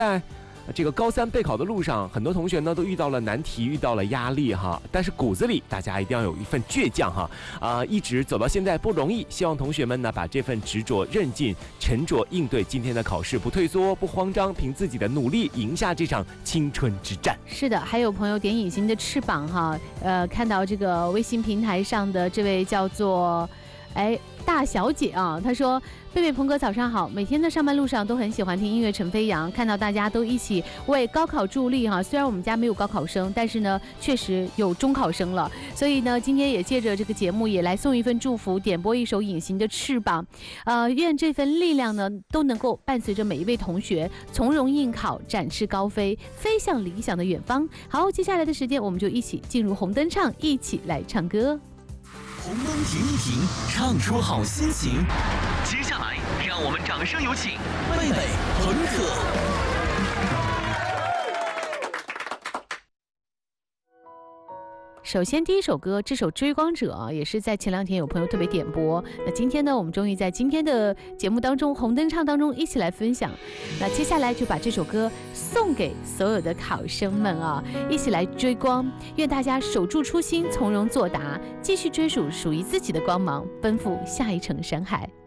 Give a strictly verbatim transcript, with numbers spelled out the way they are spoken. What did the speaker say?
在这个高三备考的路上，很多同学呢都遇到了难题，遇到了压力哈。但是骨子里，大家一定要有一份倔强哈啊、呃，一直走到现在不容易。希望同学们呢把这份执着、韧劲、沉着应对今天的考试，不退缩、不慌张，凭自己的努力赢下这场青春之战。 是的，还有朋友点隐形的翅膀哈，呃，看到这个微信平台上的这位叫做。哎，大小姐啊，她说：“贝贝、鹏哥，早上好！每天的上班路上都很喜欢听音乐《陈飞扬》，看到大家都一起为高考助力哈。虽然我们家没有高考生，但是呢，确实有中考生了。所以呢，今天也借着这个节目，也来送一份祝福，点播一首《隐形的翅膀》。呃，愿这份力量呢，都能够伴随着每一位同学从容应考，展翅高飞，飞向理想的远方。好，接下来的时间，我们就一起进入红灯唱，一起来唱歌。” 红灯停一停，唱出好心情。接下来，让我们掌声有请贝贝、彭可。 首先，第一首歌，这首《追光者》啊，也是在前两天有朋友特别点播。那今天呢，我们终于在今天的节目当中，红灯唱当中一起来分享。那接下来就把这首歌送给所有的考生们啊，一起来追光。愿大家守住初心，从容作答，继续追逐属于自己的光芒，奔赴下一程山海。